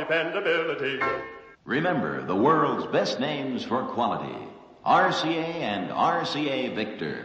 dependability. Remember the world's best names for quality. RCA and RCA Victor.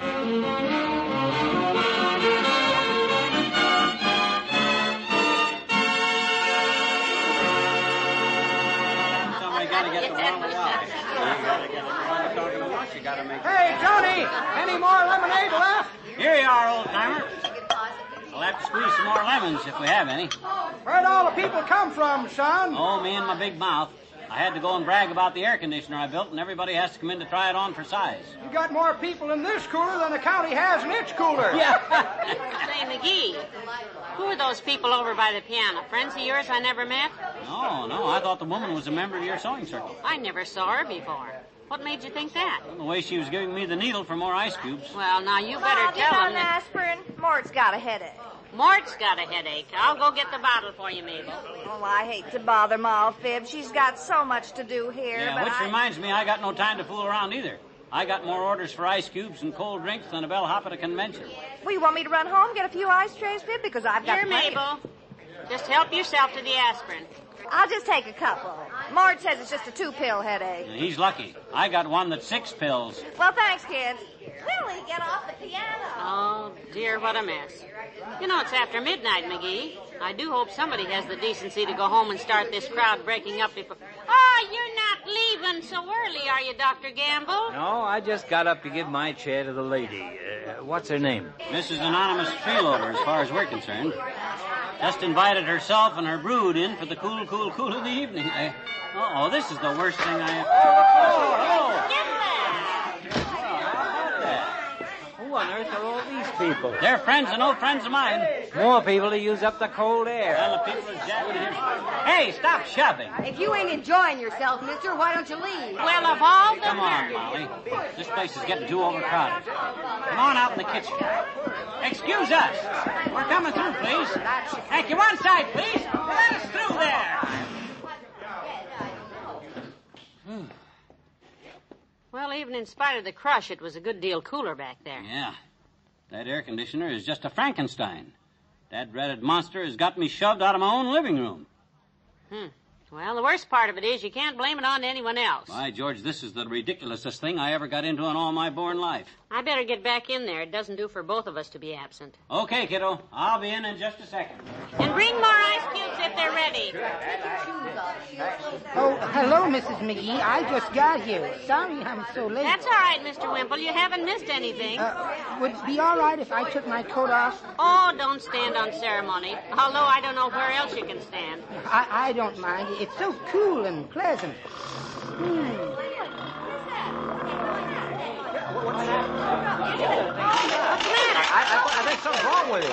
Hey, Tony! Any more lemonade left? Here you are, old-timer. We'll have to squeeze some more lemons if we have any. Where'd all the people come from, son? Oh, me and my big mouth. I had to go and brag about the air conditioner I built, and everybody has to come in to try it on for size. You got more people in this cooler than the county has in its cooler. Yeah. Say, McGee, who are those people over by the piano? Friends of yours I never met? No, I thought the woman was a member of your sewing circle. I never saw her before. What made you think that? The way she was giving me the needle for more ice cubes. Well, now, you better Mom, tell you got him an that... aspirin? Mort's got a headache. Mort's got a headache. I'll go get the bottle for you, Mabel. Oh, I hate to bother Ma Fib. She's got so much to do here. Yeah, but which reminds me, I got no time to fool around either. I got more orders for ice cubes and cold drinks than a bellhop at a convention. Well, you want me to run home, get a few ice trays, Fib? Because I've got Here, plenty. Mabel. Just help yourself to the aspirin. I'll just take a couple. Mort says it's just a 2-pill headache. He's lucky. I got one that's 6 pills. Well, thanks, kids. Willie, get off the piano. Oh, dear, what a mess. You know, it's after midnight, McGee. I do hope somebody has the decency to go home and start this crowd breaking up before... Oh, you're not leaving so early, are you, Dr. Gamble? No, I just got up to give my chair to the lady. What's her name? Mrs. Anonymous Freeloader, as far as we're concerned. Just invited herself and her brood in for the cool of the evening. This is the worst thing I... Oh! Get back! Who on earth are all these people? They're friends and old friends of mine. More people to use up the cold air. Well, the people are jabbing here. Hey, stop shoving. If you ain't enjoying yourself, mister, why don't you leave? Well, of all the... Come on, Molly. This place is getting too overcrowded. Come on out in the kitchen. Excuse us. We're coming through, please. Thank you. One side, please. Let us through there. Well, even in spite of the crush, it was a good deal cooler back there. Yeah. That air conditioner is just a Frankenstein. That dreaded monster has got me shoved out of my own living room. Well, the worst part of it is you can't blame it on anyone else. Why, George, this is the ridiculousest thing I ever got into in all my born life. I better get back in there. It doesn't do for both of us to be absent. Okay, kiddo. I'll be in just a second. And bring more ice cubes if they're ready. Oh, hello, Mrs. McGee. I just got here. Sorry I'm so late. That's all right, Mr. Wimple. You haven't missed anything. Would it be all right if I took my coat off? Oh, don't stand on ceremony. Although I don't know where else you can stand. I don't mind. It's so cool and pleasant. What's the matter? I think something's wrong with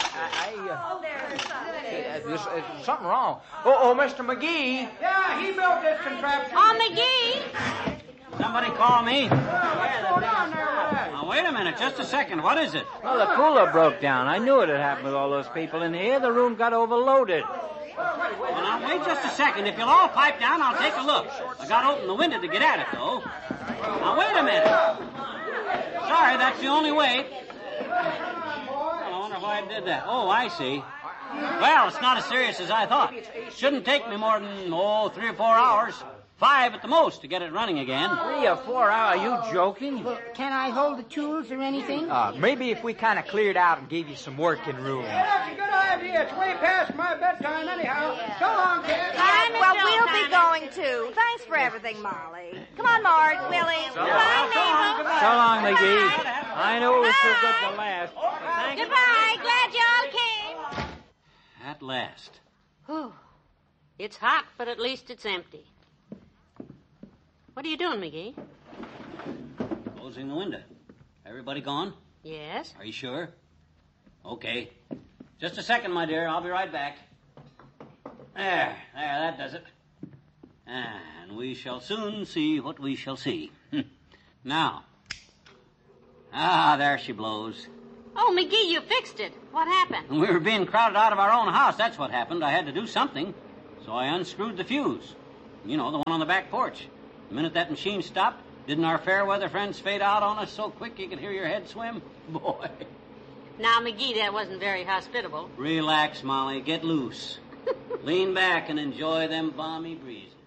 him. There's something wrong. Oh, Mr. McGee. Yeah, he built this contraption. Oh, McGee! Somebody call me. What's going on there, Red? Now, wait a minute. Just a second. What is it? Well, the cooler broke down. I knew it had happened with all those people in here. The room got overloaded. Well, now, wait just a second. If you'll all pipe down, I'll take a look. I got to open the window to get at it, though. Now, wait a minute. Sorry, that's the only way. Well, I wonder why I did that. Oh, I see. Well, it's not as serious as I thought. Shouldn't take me more than, 3 or 4 hours. 5 at the most to get it running again. 3 or 4 hours? Are you joking? Well, can I hold the tools or anything? Maybe if we kind of cleared out and gave you some working room. Yeah, that's a good idea. It's way past my bedtime anyhow. So long, kids. Yeah, well, we'll be going, too. Thanks for everything, Molly. Come on, Mart, Willie. Goodbye, Mabel. So long, McGee. I know it was too good to last. Goodbye. Glad you all came. At last. Whew. It's hot, but at least it's empty. What are you doing, McGee? Closing the window. Everybody gone? Yes. Are you sure? Okay. Just a second, my dear. I'll be right back. There, that does it. And we shall soon see what we shall see. Now. There she blows. Oh, McGee, you fixed it. What happened? We were being crowded out of our own house. That's what happened. I had to do something. So I unscrewed the fuse. You know, the one on the back porch. The minute that machine stopped, didn't our fair weather friends fade out on us so quick you could hear your head swim? Boy. Now, McGee, that wasn't very hospitable. Relax, Molly. Get loose. Lean back and enjoy them balmy breezes.